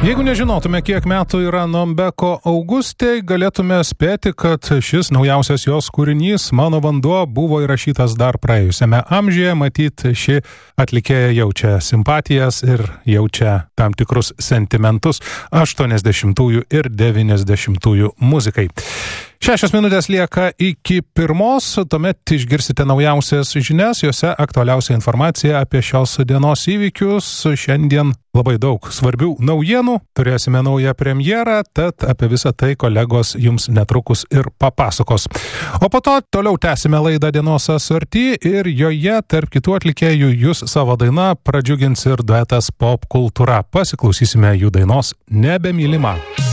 Jeigu nežinotume, kiek metų yra Nombeko Augustei, galėtume spėti, kad šis naujausias jos kūrinys Mano vanduo buvo įrašytas dar praėjusiame amžiuje. Matyt, ši atlikėja jaučia simpatijas ir jaučia tam tikrus sentimentus 80-ųjų ir 90-ųjų muzikai. 6 minutės lieka iki 1, tuomet išgirsite naujausias žinias, jose aktualiausia informacija apie šios dienos įvykius. Šiandien labai daug svarbių naujienų, turėsime naują premjerą, tad apie visą tai kolegos jums netrukus ir papasakos. O po to toliau tęsime laidą Dienos asorti ir joje tarp kitų atlikėjų jūs savo daina pradžiugins ir duetas Pop Kultūra. Pasiklausysime jų dainos Nebemylima.